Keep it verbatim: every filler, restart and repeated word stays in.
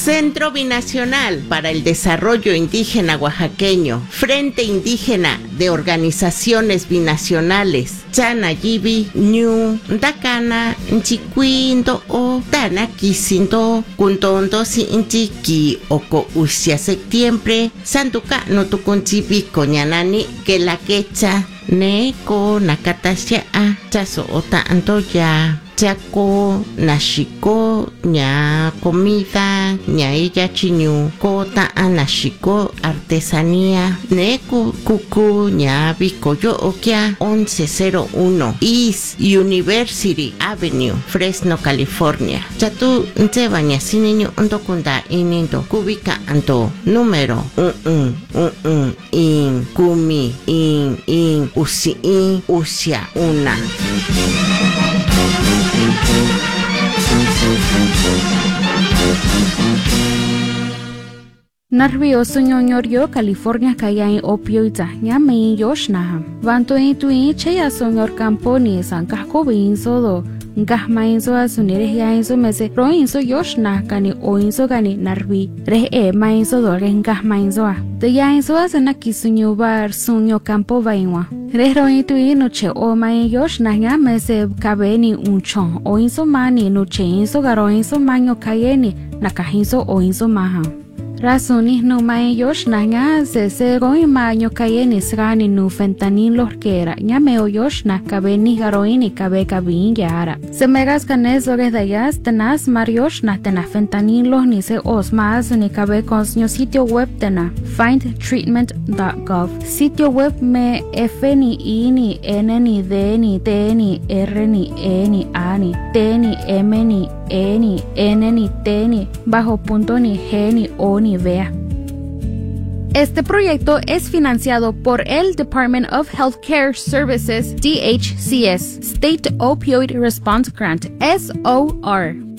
Centro Binacional para el Desarrollo Indígena Oaxaqueño, Frente Indígena de Organizaciones Binacionales, Chanayibi, Ñu, Dakana, Nchiquindo o Dana Kisindo, Kuntondo Sinchiki, Oko Usia Septiembre, Santuca no Tukunchibi, Coñanani, que la quecha, Neko, Nakatasha, Chaso Ota Antoya. Chaco, nashiko, ña comida, ña ella chiñu, kota anashiko, artesanía, neku, kuku, ña bikoyo okia, once cero uno, East University Avenue, Fresno, California. Chatu, nte baña siniño, ndokunda inindo, kubika anto, número, un, un, un, un, in, kumi, in, in, usi, in, usia, una. Nervioso ñoñorio California kaya in opioida ñame yoshna vanto in tuin cheya sonor campo ni sanka ko bin sodo ngah main so asunere ya in so mese roin so yoshna kani oin so kani narvi re e main so do ngah main so de ya in so asana kisunyo bar sunyo campo vainwa re roin tuin no che o main yoshna ñame se kabeni unchon oin so mani no che in so garoin so manyo kayeni nakahin so oin so maha Razones no mai yoshna nga se se goi ma nyo kayeni srani nu fentanilo kera nya meo yoshna kabeni garoini kabe kabin yara se megas kanezo ge dayas tenas marioshna tena fentanilo ni se osmas ni kabe consnyo sitio web tena find treatment dot gov sitio web me f ni i ni n ni d ni t ni r ni e ni a ni t ni m ni e ni n ni t ni bajo punto ni g ni o ni vea. Este proyecto es financiado por el Department of Healthcare Services, D H C S, State Opioid Response Grant, S O R.